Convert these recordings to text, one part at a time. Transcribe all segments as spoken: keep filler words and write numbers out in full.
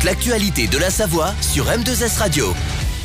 toute l'actualité de la Savoie sur M deux S Radio.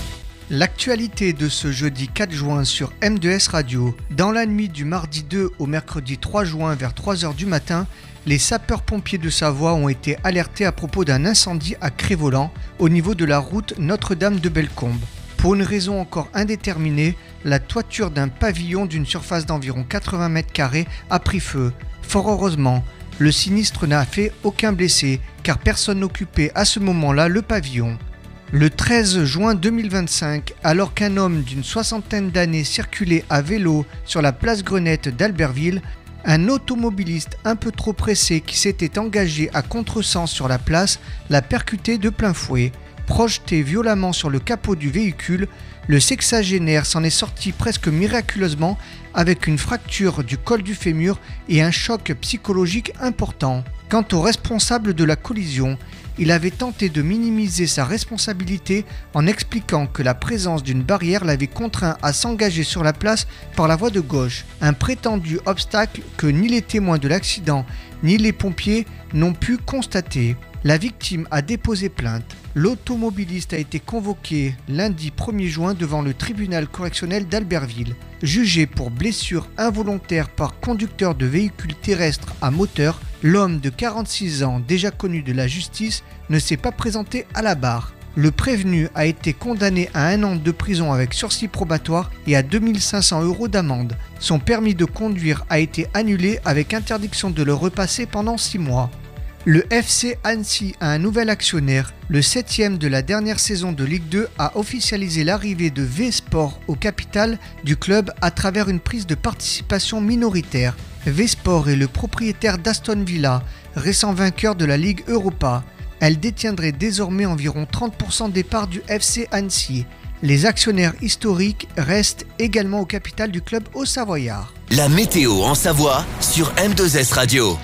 L'actualité de ce jeudi quatre juin sur M deux S Radio. Dans la nuit du mardi deux au mercredi trois juin vers trois heures du matin, les sapeurs-pompiers de Savoie ont été alertés à propos d'un incendie à Crévolan, au niveau de la route Notre-Dame de Bellecombe. Pour une raison encore indéterminée, la toiture d'un pavillon d'une surface d'environ quatre-vingts mètres carrés a pris feu. Fort heureusement, le sinistre n'a fait aucun blessé, car personne n'occupait à ce moment-là le pavillon. Le treize juin deux mille vingt-cinq, alors qu'un homme d'une soixantaine d'années circulait à vélo sur la place Grenette d'Albertville, un automobiliste un peu trop pressé qui s'était engagé à contresens sur la place l'a percuté de plein fouet. Projeté violemment sur le capot du véhicule, le sexagénaire s'en est sorti presque miraculeusement avec une fracture du col du fémur et un choc psychologique important. Quant au responsable de la collision, il avait tenté de minimiser sa responsabilité en expliquant que la présence d'une barrière l'avait contraint à s'engager sur la place par la voie de gauche, un prétendu obstacle que ni les témoins de l'accident ni les pompiers n'ont pu constater. La victime a déposé plainte. L'automobiliste a été convoqué lundi premier juin devant le tribunal correctionnel d'Albertville. Jugé pour blessure involontaire par conducteur de véhicule terrestre à moteur, l'homme de quarante-six ans, déjà connu de la justice, ne s'est pas présenté à la barre. Le prévenu a été condamné à un an de prison avec sursis probatoire et à deux mille cinq cents euros d'amende. Son permis de conduire a été annulé avec interdiction de le repasser pendant six mois. Le F C Annecy a un nouvel actionnaire. Le septième de la dernière saison de Ligue deux a officialisé l'arrivée de V-Sport au capital du club à travers une prise de participation minoritaire. V-Sport est le propriétaire d'Aston Villa, récent vainqueur de la Ligue Europa. Elle détiendrait désormais environ trente pour cent des parts du F C Annecy. Les actionnaires historiques restent également au capital du club haut-savoyard. La météo en Savoie sur M deux S Radio.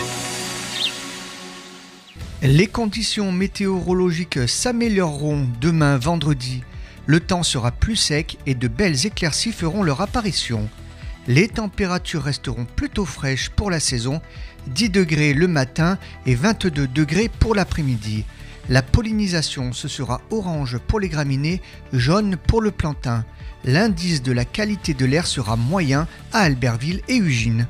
Les conditions météorologiques s'amélioreront demain vendredi. Le temps sera plus sec et de belles éclaircies feront leur apparition. Les températures resteront plutôt fraîches pour la saison, dix degrés le matin et vingt-deux degrés pour l'après-midi. La pollinisation, ce sera orange pour les graminées, jaune pour le plantain. L'indice de la qualité de l'air sera moyen à Albertville et Ugine.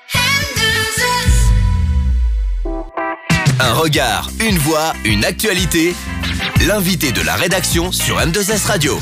Un regard, une voix, une actualité. L'invité de la rédaction sur M deux S Radio.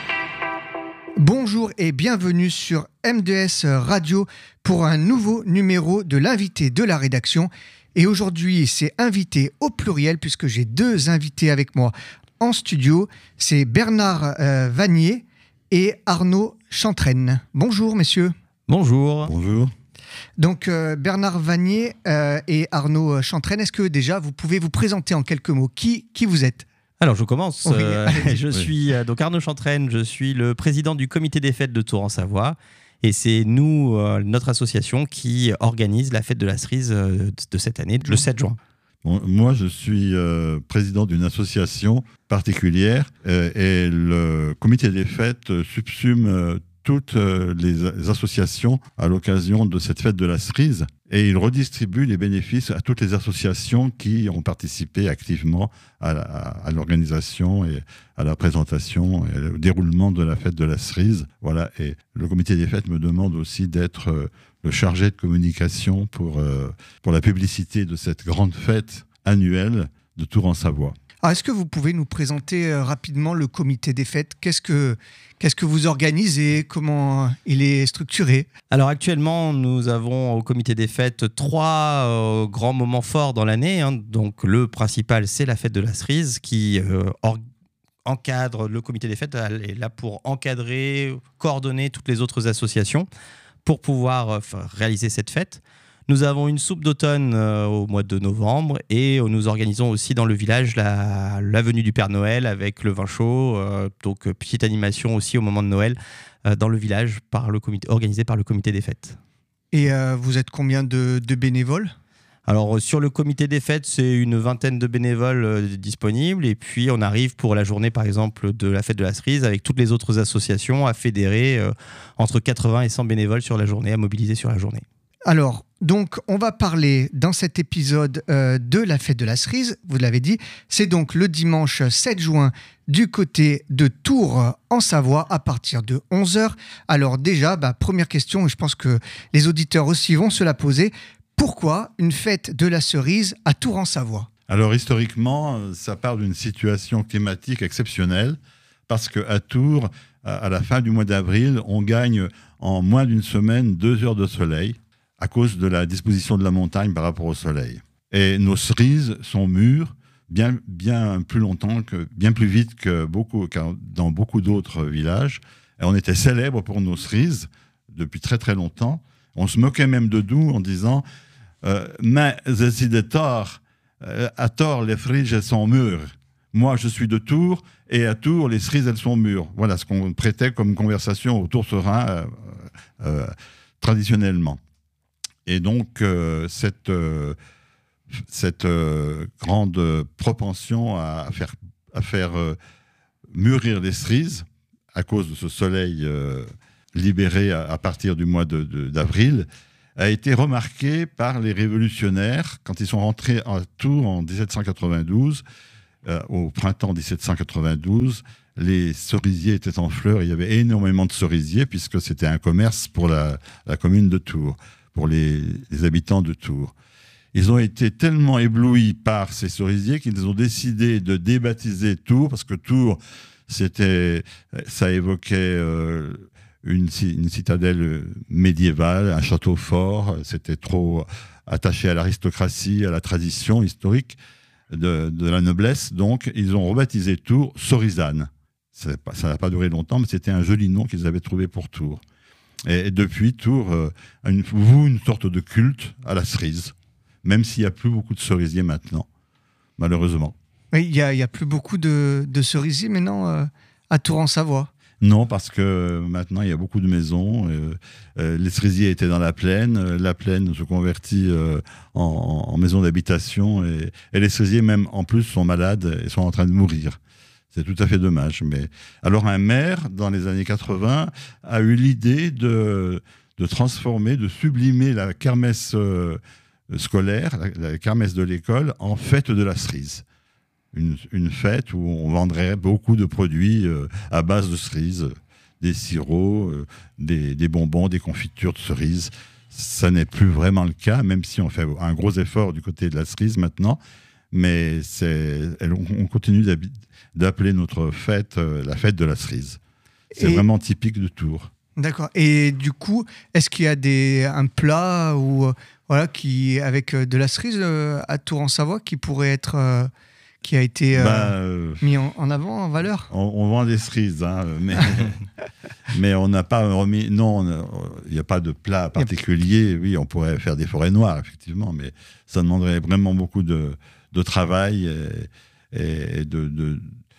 Bonjour et bienvenue sur M deux S Radio pour un nouveau numéro de l'invité de la rédaction. Et aujourd'hui, c'est invité au pluriel puisque j'ai deux invités avec moi en studio. C'est Bernard euh, Vanier et Arnaud Chantraine. Bonjour messieurs. Bonjour. Bonjour. Donc euh, Bernard Vanier euh, et Arnaud Chantraine, est-ce que déjà vous pouvez vous présenter en quelques mots qui, qui vous êtes ? Alors je commence. Oui, euh, je oui. suis euh, donc Arnaud Chantraine, je suis le président du comité des fêtes de Tours en Savoie. Et c'est nous, euh, notre association, qui organise la fête de la cerise euh, de cette année, le sept juin. Bon, moi, je suis euh, président d'une association particulière euh, et le comité des fêtes subsume euh, toutes euh, les associations à l'occasion de cette fête de la cerise et il redistribue les bénéfices à toutes les associations qui ont participé activement à, la, à l'organisation et à la présentation et au déroulement de la fête de la cerise. Voilà. Et le comité des fêtes me demande aussi d'être euh, le chargé de communication pour, euh, pour la publicité de cette grande fête annuelle de Tours en Savoie. Alors, est-ce que vous pouvez nous présenter euh, rapidement le comité des fêtes ? Qu'est-ce que, qu'est-ce que vous organisez ? Comment il est structuré ? Alors actuellement, nous avons au comité des fêtes trois euh, grands moments forts dans l'année. Hein. Donc le principal, c'est la fête de la cerise qui euh, or- encadre le comité des fêtes. Elle est là pour encadrer, coordonner toutes les autres associations pour pouvoir euh, réaliser cette fête. Nous avons une soupe d'automne euh, au mois de novembre et euh, nous organisons aussi dans le village la, la venue du Père Noël avec le vin chaud, euh, donc euh, petite animation aussi au moment de Noël euh, dans le village par le comité, organisé par le comité des fêtes. Et euh, vous êtes combien de, de bénévoles ? Alors euh, sur le comité des fêtes, c'est une vingtaine de bénévoles euh, disponibles et puis on arrive pour la journée par exemple de la fête de la cerise avec toutes les autres associations à fédérer euh, entre quatre-vingts et cent bénévoles sur la journée, à mobiliser sur la journée. Alors, donc on va parler dans cet épisode euh, de la fête de la cerise, vous l'avez dit. C'est donc le dimanche sept juin du côté de Tours en Savoie à partir de onze heures. Alors déjà, bah, première question, je pense que les auditeurs aussi vont se la poser. Pourquoi une fête de la cerise à Tours en Savoie ? Alors historiquement, ça part d'une situation climatique exceptionnelle parce qu'à Tours, à la fin du mois d'avril, on gagne en moins d'une semaine deux heures de soleil à cause de la disposition de la montagne par rapport au soleil. Et nos cerises sont mûres bien, bien plus longtemps, que, bien plus vite que beaucoup, que dans beaucoup d'autres villages. Et on était célèbre pour nos cerises depuis très très longtemps. On se moquait même de nous en disant euh, « Mais c'est de Tours, à Tours les cerises elles sont mûres. Moi je suis de Tours et à Tours les cerises elles sont mûres. » Voilà ce qu'on prêtait comme conversation au Tourserin euh, euh, traditionnellement. Et donc euh, cette, euh, cette euh, grande propension à faire, à faire euh, mûrir les cerises à cause de ce soleil euh, libéré à, à partir du mois de, de, d'avril a été remarqué par les révolutionnaires quand ils sont rentrés à Tours en dix-sept cent quatre-vingt-douze. Euh, au printemps dix-sept cent quatre-vingt-douze, les cerisiers étaient en fleurs. Il y avait énormément de cerisiers puisque c'était un commerce pour la, la commune de Tours, pour les, les habitants de Tours. Ils ont été tellement éblouis par ces cerisiers qu'ils ont décidé de débaptiser Tours parce que Tours, c'était, ça évoquait euh, Une, une citadelle médiévale, un château fort. C'était trop attaché à l'aristocratie, à la tradition historique de, de la noblesse. Donc, ils ont rebaptisé Tours Cerisane. Ça n'a pas duré longtemps, mais c'était un joli nom qu'ils avaient trouvé pour Tours. Et, et depuis, Tours euh, a une, voue une sorte de culte à la cerise, même s'il n'y a plus beaucoup de cerisiers maintenant, malheureusement. Oui, il n'y a, a plus beaucoup de, de cerisiers maintenant euh, à Tours en Savoie. Non, parce que maintenant, il y a beaucoup de maisons. Euh, euh, les cerisiers étaient dans la plaine. Euh, la plaine se convertit euh, en, en maison d'habitation. Et, et les cerisiers, même en plus, sont malades et sont en train de mourir. C'est tout à fait dommage. Mais... Alors, un maire, dans les années quatre-vingts, a eu l'idée de, de transformer, de sublimer la kermesse euh, scolaire, la, la kermesse de l'école, en fête de la cerise. Une, une fête où on vendrait beaucoup de produits euh, à base de cerises, des sirops, euh, des, des bonbons, des confitures de cerises. Ça n'est plus vraiment le cas, même si on fait un gros effort du côté de la cerise maintenant. Mais c'est, on continue d'appeler notre fête euh, la fête de la cerise. C'est Et... vraiment typique de Tours. D'accord. Et du coup, est-ce qu'il y a des, un plat ou, euh, voilà, qui, avec de la cerise euh, à Tours en Savoie qui pourrait être... Euh... qui a été euh, bah, euh, mis en, en avant, en valeur. On, on vend des cerises, hein, mais, mais on n'a pas remis... Non, il n'y a pas de plat particulier. Oui, on pourrait faire des forêts noires, effectivement, mais ça demanderait vraiment beaucoup de, de travail et, et de, de,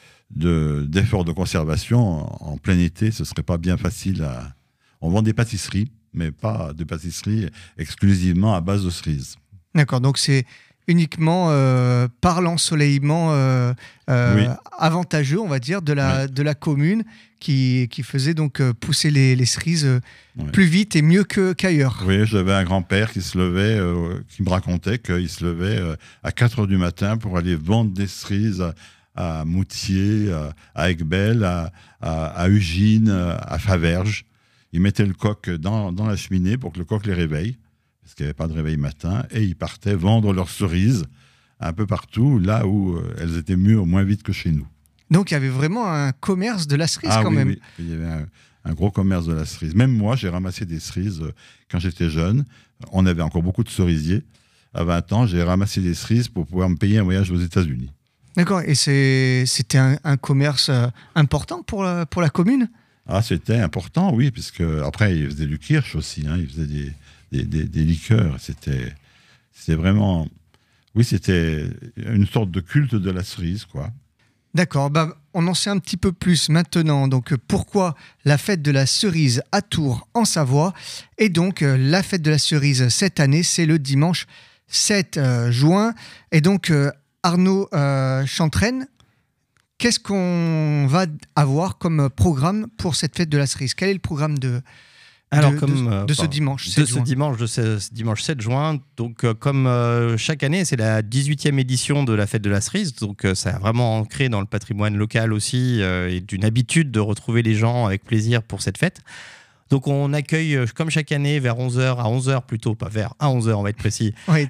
de, d'efforts de conservation. En, en plein été, ce ne serait pas bien facile à... On vend des pâtisseries, mais pas de pâtisseries exclusivement à base de cerises. D'accord, donc c'est... uniquement euh, par l'ensoleillement euh, euh, oui. avantageux, on va dire, de la, oui. de la commune qui, qui faisait donc euh, pousser les, les cerises euh, oui. plus vite et mieux que, qu'ailleurs. Oui, j'avais un grand-père qui se levait, euh, qui me racontait qu'il se levait euh, à quatre heures du matin pour aller vendre des cerises à, à Moutier, à, à Aiguebelle, à, à, à Ugine, à Faverges. Il mettait le coq dans, dans la cheminée pour que le coq les réveille, parce qu'il n'y avait pas de réveil matin, et ils partaient vendre leurs cerises un peu partout, là où euh, elles étaient mûres moins vite que chez nous. Donc il y avait vraiment un commerce de la cerise ah, quand oui, même. Oui, il y avait un, un gros commerce de la cerise. Même moi, j'ai ramassé des cerises euh, quand j'étais jeune. On avait encore beaucoup de cerisiers. À vingt ans, j'ai ramassé des cerises pour pouvoir me payer un voyage aux États-Unis. D'accord, et c'est, c'était un, un commerce euh, important pour la, pour la commune ? Ah, c'était important, oui, puisque après, ils faisaient du kirsch aussi, hein, ils faisaient des... Des, des, des liqueurs, c'était, c'était vraiment... Oui, c'était une sorte de culte de la cerise, quoi. D'accord, bah, on en sait un petit peu plus maintenant. Donc, pourquoi la fête de la cerise à Tours, en Savoie ? Et donc, la fête de la cerise, cette année, c'est le dimanche sept juin. Et donc, euh, Arnaud euh, Chantraine, qu'est-ce qu'on va avoir comme programme pour cette fête de la cerise ? Quel est le programme de... Alors, de, comme, de, euh, de ce enfin, dimanche de sept ce juin. dimanche, de ce, ce dimanche sept juin. Donc, euh, comme euh, chaque année, c'est la dix-huitième édition de la fête de la cerise. Donc, euh, ça a vraiment ancré dans le patrimoine local aussi euh, et d'une habitude de retrouver les gens avec plaisir pour cette fête. Donc, on accueille, euh, comme chaque année, vers onze heures, à onze heures plutôt, pas vers, à onze heures, on va être précis, Oui.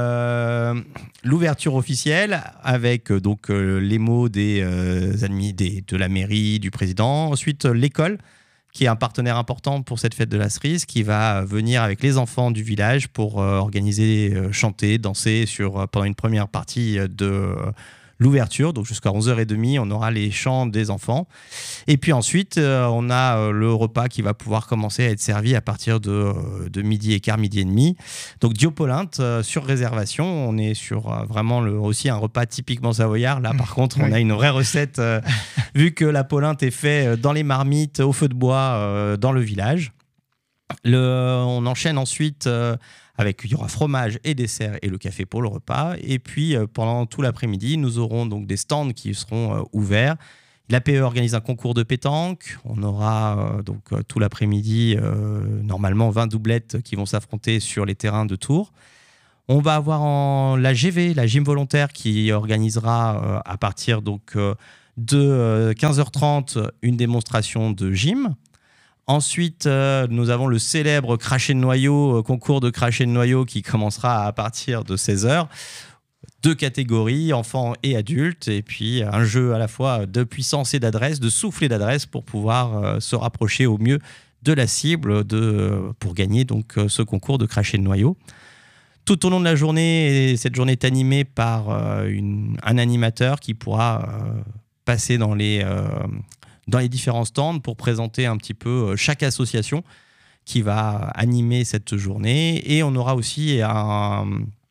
le, l'ouverture officielle avec euh, donc, euh, les mots des, euh, admis, des, de la mairie, du président. Ensuite, euh, l'école, qui est un partenaire important pour cette fête de la cerise, qui va venir avec les enfants du village pour euh, organiser, euh, chanter, danser sur, euh, pendant une première partie de euh, l'ouverture. Donc jusqu'à onze heures trente, on aura les chants des enfants. Et puis ensuite, euh, on a euh, le repas qui va pouvoir commencer à être servi à partir de, euh, de midi et quart, midi et demi. Donc Diopolinte, euh, sur réservation. On est sur euh, vraiment le, aussi un repas typiquement savoyard. Là, par contre, on Oui. a une vraie recette, euh, vu que la polinte est faite dans les marmites, au feu de bois, euh, dans le village. Le, on enchaîne ensuite euh, avec, il y aura fromage et dessert et le café pour le repas. Et puis, euh, pendant tout l'après-midi, nous aurons donc des stands qui seront euh, ouverts. L'A P E organise un concours de pétanque. On aura euh, donc euh, tout l'après-midi, euh, normalement, vingt doublettes qui vont s'affronter sur les terrains de Tours. On va avoir en, la G V, la gym volontaire, qui organisera euh, à partir donc, euh, de euh, quinze heures trente une démonstration de gym. Ensuite, euh, nous avons le célèbre cracher de noyau, euh, concours de cracher de noyau qui commencera à partir de seize heures. Deux catégories, enfants et adultes, et puis un jeu à la fois de puissance et d'adresse, de souffle et d'adresse pour pouvoir euh, se rapprocher au mieux de la cible de, euh, pour gagner donc, euh, ce concours de cracher de noyau. Tout au long de la journée, cette journée est animée par euh, une, un animateur qui pourra euh, passer dans les... Euh, dans les différents stands pour présenter un petit peu chaque association qui va animer cette journée. Et on aura aussi un,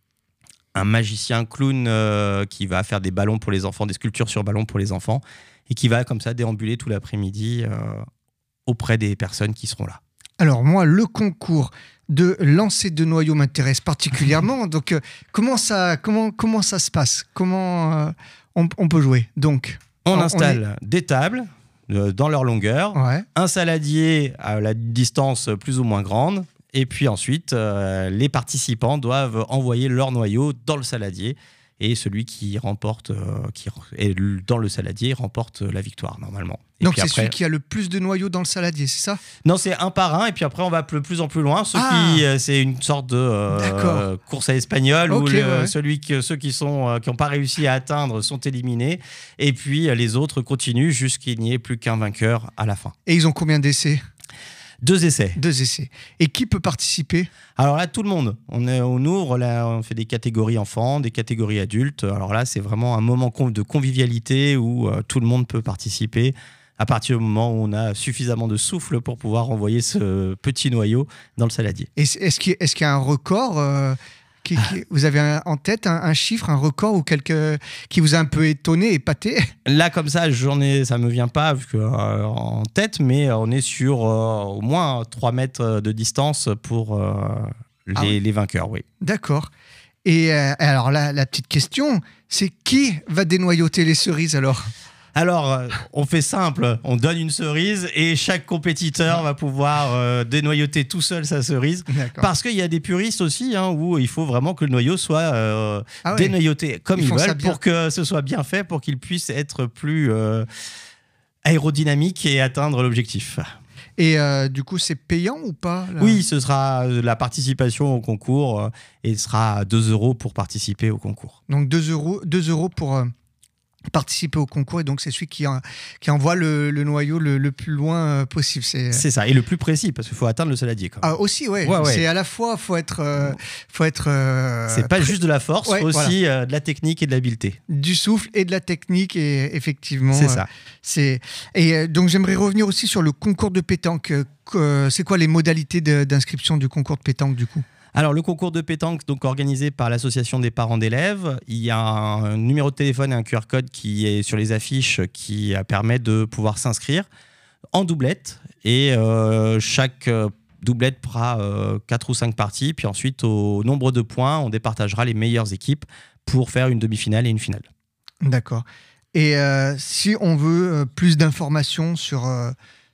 un magicien clown euh, qui va faire des ballons pour les enfants, des sculptures sur ballons pour les enfants, et qui va comme ça déambuler tout l'après-midi euh, auprès des personnes qui seront là. Alors moi, le concours de lancer de noyaux m'intéresse particulièrement. Donc euh, comment, ça, comment, comment ça se passe? Comment euh, on, on peut jouer? Donc, On, on installe on est... des tables dans leur longueur, ouais. un saladier à la distance plus ou moins grande, et puis ensuite, euh, les participants doivent envoyer leur noyau dans le saladier, et celui qui remporte, euh, qui est dans le saladier remporte la victoire, normalement. Et donc puis c'est après... celui qui a le plus de noyaux dans le saladier, c'est ça? Non, c'est un par un, et puis après on va de plus en plus loin. Ceux ah. qui, euh, c'est une sorte de euh, course à l'espagnol, okay, où le, ouais. celui que, ceux qui sont euh, qui n'ont pas réussi à atteindre sont éliminés, et puis euh, les autres continuent jusqu'il n'y ait plus qu'un vainqueur à la fin. Et ils ont combien d'essais? Deux essais. Deux essais. Et qui peut participer? Alors là, tout le monde. On, est, on ouvre, là, on fait des catégories enfants, des catégories adultes. Alors là, c'est vraiment un moment de convivialité où euh, tout le monde peut participer à partir du moment où on a suffisamment de souffle pour pouvoir envoyer ce petit noyau dans le saladier. Et est-ce qu'il y, est-ce qu'il y a un record euh, qui, qui, vous avez un, en tête un, un chiffre, un record ou quelque, qui vous a un peu étonné, épaté? Là, comme ça, j'en ai, ça ne me vient pas vu que, euh, en tête, mais on est sur euh, au moins trois mètres de distance pour euh, les, ah oui. les vainqueurs. Oui. D'accord. Et euh, alors là, la petite question, c'est qui va dénoyauter les cerises alors? Alors, on fait simple, on donne une cerise et chaque compétiteur va pouvoir euh, dénoyauter tout seul sa cerise. D'accord. Parce qu'il y a des puristes aussi hein, où il faut vraiment que le noyau soit euh, ah ouais. dénoyauté comme ils, ils veulent pour que ce soit bien fait, pour qu'il puisse être plus euh, aérodynamique et atteindre l'objectif. Et euh, du coup, c'est payant ou pas là? Oui, ce sera la participation au concours euh, et il sera deux euros pour participer au concours. Donc deux euros, deux euros pour... Euh... participer au concours, et donc c'est celui qui, en, qui envoie le, le noyau le, le plus loin possible. C'est, c'est ça, et le plus précis, parce qu'il faut atteindre le saladier. Quand même. Ah, aussi, ouais. ouais, ouais. C'est à la fois, il faut être... Euh, faut être euh, c'est pas juste de la force, ouais, aussi voilà. euh, de la technique et de l'habileté. Du souffle et de la technique, et effectivement... C'est ça. Euh, c'est... Et euh, donc j'aimerais revenir aussi sur le concours de pétanque. Euh, c'est quoi les modalités de, d'inscription du concours de pétanque, du coup? Alors, le concours de pétanque, donc organisé par l'association des parents d'élèves, il y a un numéro de téléphone et un Q R code qui est sur les affiches qui permet de pouvoir s'inscrire en doublette. Et euh, chaque doublette fera euh, quatre ou cinq parties. Puis ensuite, au nombre de points, on départagera les meilleures équipes pour faire une demi-finale et une finale. D'accord. Et euh, si on veut euh, plus d'informations sur... Euh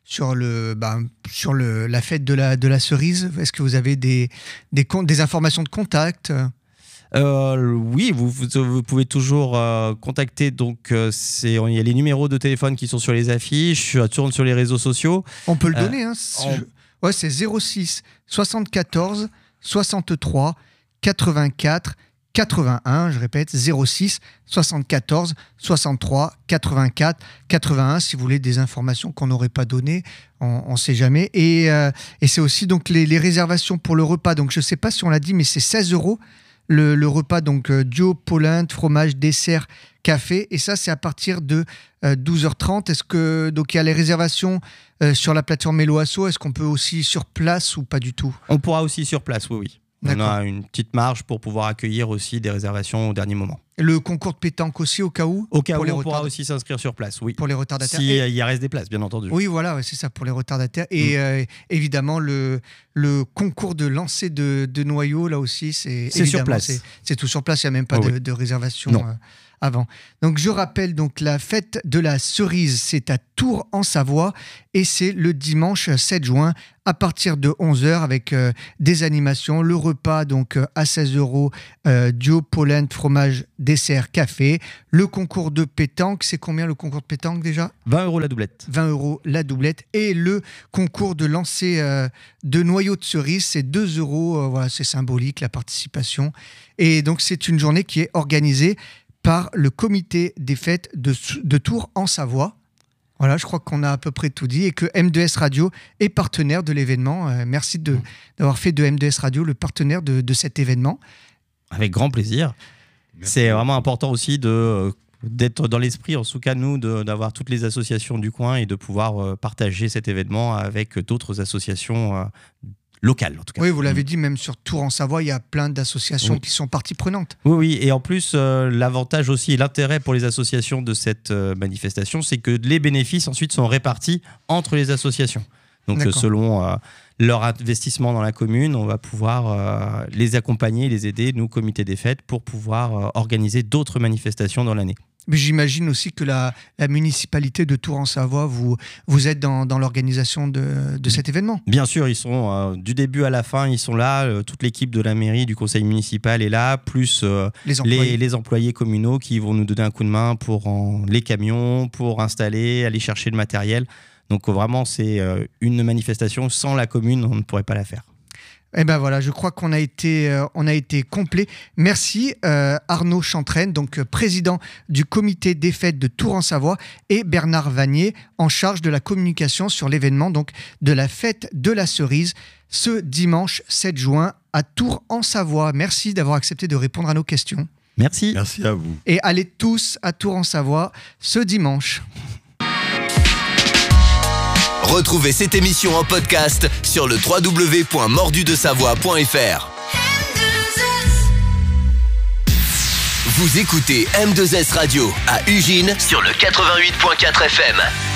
sur, le, bah, sur le, la fête de la, de la cerise. Est-ce que vous avez des, des, des informations de contact ? Euh, oui, vous, vous, vous pouvez toujours euh, contacter. Donc, euh, c'est, il y a les numéros de téléphone qui sont sur les affiches, ça tourne sur les réseaux sociaux. On peut le donner. Euh, hein, on... ouais, c'est zéro six soixante-quatorze soixante-trois quatre-vingt-quatre quatre-vingt-un. Je répète, zéro six soixante-quatorze soixante-trois quatre-vingt-quatre quatre-vingt-un. Si vous voulez des informations qu'on n'aurait pas données, on ne sait jamais. Et, euh, et c'est aussi donc les, les réservations pour le repas. Donc, je ne sais pas si on l'a dit, mais c'est seize euros. Le, le repas, donc euh, duo, polenta, fromage, dessert, café. Et ça, c'est à partir de euh, douze heures trente. Est-ce que, donc, il y a les réservations euh, sur la plateforme Helloasso. Est-ce qu'on peut aussi sur place ou pas du tout ? On pourra aussi sur place, oui, oui. D'accord. On a une petite marge pour pouvoir accueillir aussi des réservations au dernier moment. Le concours de pétanque aussi, au cas où ? Au cas pour où, les on pourra retard... aussi s'inscrire sur place, oui. Pour les retardataires. Si et... il y reste des places, bien entendu. Oui, voilà, ouais, c'est ça, pour les retardataires. Et mmh. euh, évidemment, le, le concours de lancer de, de noyaux, là aussi, c'est, c'est sur place. C'est, c'est tout sur place, il n'y a même pas oh, de, oui. de réservation euh, avant. Donc, je rappelle, donc, la fête de la cerise, c'est à Tours, en Savoie, et c'est le dimanche sept juin, à partir de onze heures, avec euh, des animations, le repas, donc, euh, à seize euros, euh, duo, polenta, fromage, dessert, café, le concours de pétanque, c'est combien le concours de pétanque déjà ? vingt euros la doublette. vingt euros la doublette. Et le concours de lancer euh, de noyaux de cerise, c'est deux euros. Euh, voilà, c'est symbolique, la participation. Et donc, c'est une journée qui est organisée par le comité des fêtes de, de Tours en Savoie. Voilà, je crois qu'on a à peu près tout dit et que M deux S Radio est partenaire de l'événement. Euh, merci de, d'avoir fait de M deux S Radio le partenaire de, de cet événement. Avec grand plaisir. Merci. C'est vraiment important aussi de, d'être dans l'esprit, en tout cas nous, de, d'avoir toutes les associations du coin et de pouvoir euh, partager cet événement avec d'autres associations euh, locales, en tout cas. Oui, vous l'avez dit, même sur Tours en Savoie, il y a plein d'associations oui. qui sont parties prenantes. Oui, oui, et en plus, euh, l'avantage aussi et l'intérêt pour les associations de cette euh, manifestation, c'est que les bénéfices ensuite sont répartis entre les associations. Donc euh, selon euh, leur investissement dans la commune, on va pouvoir euh, les accompagner, les aider, nous, comité des fêtes, pour pouvoir euh, organiser d'autres manifestations dans l'année. Mais j'imagine aussi que la, la municipalité de Tours en Savoie, vous, vous êtes dans, dans l'organisation de, de cet événement. Bien sûr, ils sont euh, du début à la fin, ils sont là. Euh, toute l'équipe de la mairie, du conseil municipal est là, plus euh, les, employés. Les, les employés communaux qui vont nous donner un coup de main pour en, les camions, pour installer, aller chercher le matériel. Donc vraiment, c'est euh, une manifestation. Sans la commune, on ne pourrait pas la faire. Eh ben voilà, je crois qu'on a été, euh, on a été complet. Merci euh, Arnaud Chantraine, donc euh, président du comité des fêtes de Tours en Savoie, et Bernard Vanier, en charge de la communication sur l'événement donc de la fête de la cerise, ce dimanche sept juin à Tours en Savoie. Merci d'avoir accepté de répondre à nos questions. Merci. Merci à vous. Et allez tous à Tours en Savoie ce dimanche. Retrouvez cette émission en podcast sur le w w w point mordu de savoie point f r. Vous écoutez M deux S Radio à Ugine sur le quatre-vingt-huit point quatre F M.